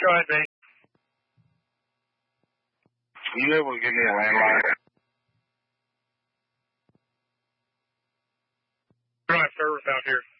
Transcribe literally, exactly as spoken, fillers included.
Go ahead, babe. Are you able to give me a landline? Drive service out here.